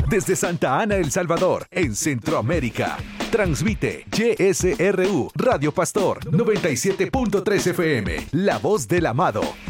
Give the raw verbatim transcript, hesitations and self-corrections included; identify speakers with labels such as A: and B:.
A: Desde Santa Ana, El Salvador, en Centroamérica. Transmite Y S R U Radio Pastor noventa y siete punto tres F M, La Voz del Amado.